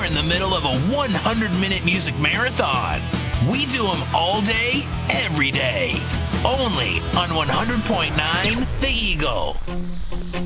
in the middle of a 100-minute music marathon. We do them all day, every day. Only on 100.9 The Eagle.